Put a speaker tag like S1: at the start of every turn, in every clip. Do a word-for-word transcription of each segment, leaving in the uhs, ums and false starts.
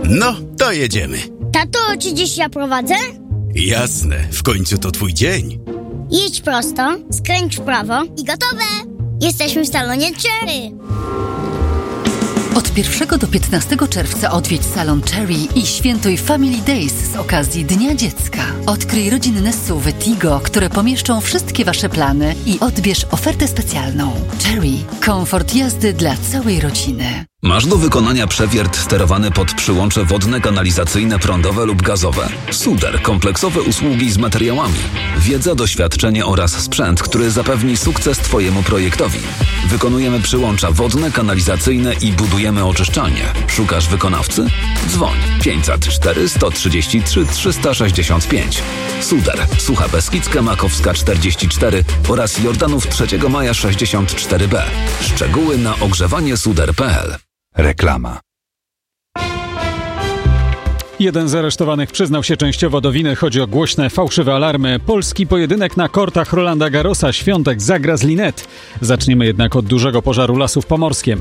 S1: No, to jedziemy.
S2: Tato, czy dziś ja prowadzę?
S1: Jasne, w końcu to twój dzień.
S2: Jedź prosto, skręć w prawo i gotowe! Jesteśmy w salonie Cherry.
S3: Od pierwszego do piętnastego czerwca odwiedź salon Cherry i świętuj Family Days z okazji Dnia Dziecka. Odkryj rodzinne S U V Tigo, które pomieszczą wszystkie Wasze plany i odbierz ofertę specjalną. Cherry. Komfort jazdy dla całej rodziny.
S4: Masz do wykonania przewiert sterowany pod przyłącze wodne, kanalizacyjne, prądowe lub gazowe. Suder. Kompleksowe usługi z materiałami. Wiedza, doświadczenie oraz sprzęt, który zapewni sukces Twojemu projektowi. Wykonujemy przyłącza wodne, kanalizacyjne i budujemy oczyszczalnie. Szukasz wykonawcy? Dzwoń pięćset cztery, sto trzydzieści trzy, trzysta sześćdziesiąt pięć. Suder. Sucha Beskidzka, Makowska czterdzieści cztery oraz Jordanów trzeciego maja sześćdziesiąt cztery B. Szczegóły na ogrzewanie suder kropka p l.
S5: Reklama.
S6: Jeden z aresztowanych przyznał się częściowo do winy. Chodzi o głośne, fałszywe alarmy. Polski pojedynek na kortach Rolanda Garrosa. Świątek zagra z Linette. Zaczniemy jednak od dużego pożaru lasów w Pomorskiem.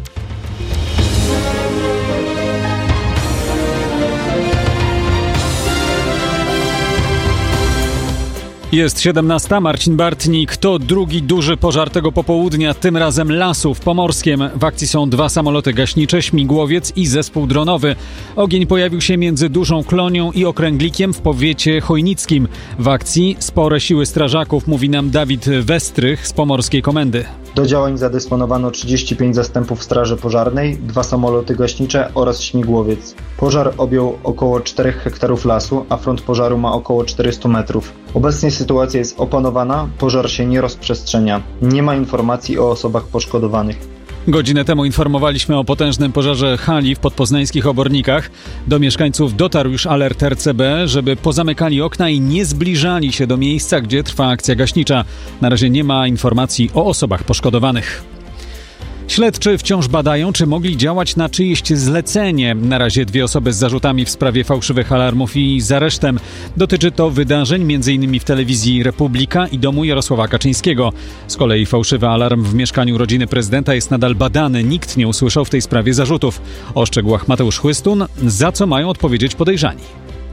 S6: Jest siedemnasta. Marcin Bartnik. To drugi duży pożar tego popołudnia, tym razem lasów w Pomorskiem. W akcji są dwa samoloty gaśnicze, śmigłowiec i zespół dronowy. Ogień pojawił się między Dużą Klonią i Okręglikiem w powiecie chojnickim. W akcji spore siły strażaków, mówi nam Dawid Westrych z Pomorskiej Komendy.
S7: Do działań zadysponowano trzydzieści pięć zastępów straży pożarnej, dwa samoloty gaśnicze oraz śmigłowiec. Pożar objął około czterech hektarów lasu, a front pożaru ma około czterysta metrów. Obecnie sytuacja jest opanowana, pożar się nie rozprzestrzenia. Nie ma informacji o osobach poszkodowanych.
S6: Godzinę temu informowaliśmy o potężnym pożarze hali w podpoznańskich Obornikach. Do mieszkańców dotarł już alert R C B, żeby pozamykali okna i nie zbliżali się do miejsca, gdzie trwa akcja gaśnicza. Na razie nie ma informacji o osobach poszkodowanych. Śledczy wciąż badają, czy mogli działać na czyjeś zlecenie. Na razie dwie osoby z zarzutami w sprawie fałszywych alarmów i z aresztem. Dotyczy to wydarzeń m.in. w telewizji Republika i domu Jarosława Kaczyńskiego. Z kolei fałszywy alarm w mieszkaniu rodziny prezydenta jest nadal badany. Nikt nie usłyszał w tej sprawie zarzutów. O szczegółach Mateusz Chłystun, za co mają odpowiedzieć podejrzani.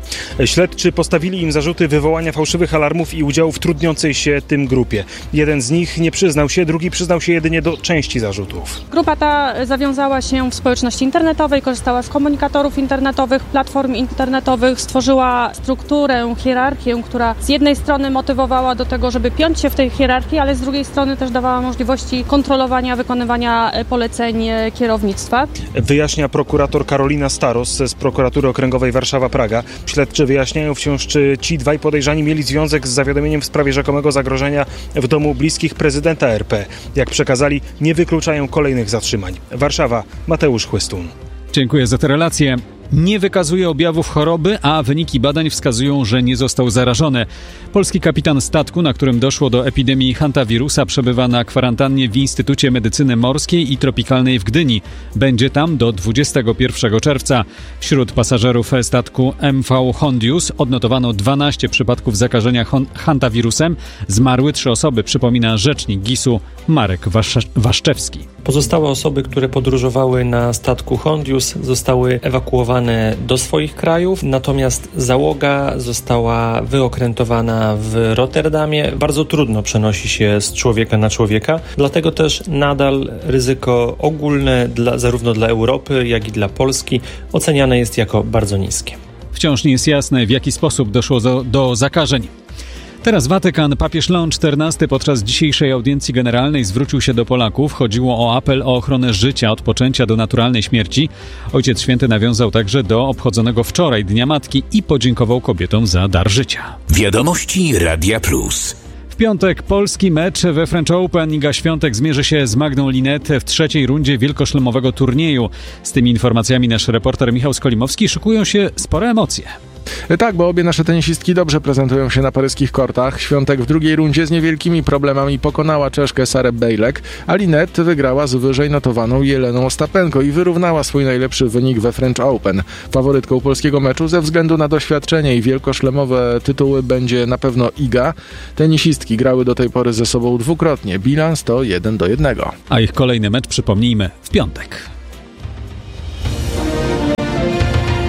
S8: Śledczy postawili im zarzuty wywołania fałszywych alarmów i udziału w trudniącej się tym grupie. Jeden z nich nie przyznał się, drugi przyznał się jedynie do części zarzutów.
S9: Grupa ta zawiązała się w społeczności internetowej, korzystała z komunikatorów internetowych, platform internetowych, stworzyła strukturę, hierarchię, która z jednej strony motywowała do tego, żeby piąć się w tej hierarchii, ale z drugiej strony też dawała możliwości kontrolowania, wykonywania poleceń kierownictwa.
S8: Wyjaśnia prokurator Karolina Staros z Prokuratury Okręgowej Warszawa-Praga. Śledczy wyjaśniają wciąż, czy ci dwaj podejrzani mieli związek z zawiadomieniem w sprawie rzekomego zagrożenia w domu bliskich prezydenta R P. Jak przekazali, nie wykluczają kolejnych zatrzymań. Warszawa, Mateusz Chłystun.
S6: Dziękuję za te relacje. Nie wykazuje objawów choroby, a wyniki badań wskazują, że nie został zarażony. Polski kapitan statku, na którym doszło do epidemii hantawirusa, przebywa na kwarantannie w Instytucie Medycyny Morskiej i Tropikalnej w Gdyni. Będzie tam do dwudziestego pierwszego czerwca. Wśród pasażerów statku M V Hondius odnotowano dwanaście przypadków zakażenia hantawirusem. Zmarły trzy osoby, przypomina rzecznik gisu Marek Wasz- Waszczewski.
S10: Pozostałe osoby, które podróżowały na statku Hondius, zostały ewakuowane do swoich krajów, natomiast załoga została wyokrętowana w Rotterdamie. Bardzo trudno przenosi się z człowieka na człowieka, dlatego też nadal ryzyko ogólne dla, zarówno dla Europy, jak i dla Polski oceniane jest jako bardzo niskie.
S6: Wciąż nie jest jasne, w jaki sposób doszło do, do zakażeń. Teraz Watykan. Papież Leon czternasty podczas dzisiejszej audiencji generalnej zwrócił się do Polaków. Chodziło o apel o ochronę życia od poczęcia do naturalnej śmierci. Ojciec Święty nawiązał także do obchodzonego wczoraj Dnia Matki i podziękował kobietom za dar życia.
S1: Wiadomości Radia Plus.
S6: W piątek polski mecz we French Open. Iga Świątek zmierzy się z Magdą Linette w trzeciej rundzie wielkoszlemowego turnieju. Z tymi informacjami nasz reporter Michał Skolimowski. Szykują się spore emocje.
S11: Tak, bo obie nasze tenisistki dobrze prezentują się na paryskich kortach. Świątek w drugiej rundzie z niewielkimi problemami pokonała Czeszkę Sarę Bejlek, a Linette wygrała z wyżej notowaną Jeleną Ostapenko i wyrównała swój najlepszy wynik we French Open. Faworytką polskiego meczu ze względu na doświadczenie i wielkoszlemowe tytuły będzie na pewno Iga. Tenisistki grały do tej pory ze sobą dwukrotnie. Bilans to jeden do jednego.
S6: A ich kolejny mecz, przypomnijmy, w piątek.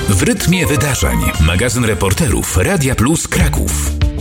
S1: W rytmie wydarzeń. Magazyn reporterów Radia Plus Kraków.